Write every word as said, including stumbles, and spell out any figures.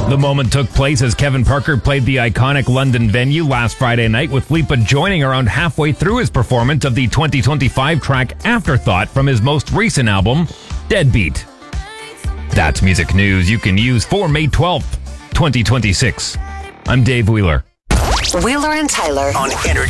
The moment took place as Kevin Parker played the iconic London venue last Friday night, with Lipa joining around halfway through his performance of the twenty twenty-five track Afterthought from his most recent album, Deadbeat. That's music news you can use for May twelfth, twenty twenty-six. I'm Dave Wheeler. Wheeler and Tyler on Energy.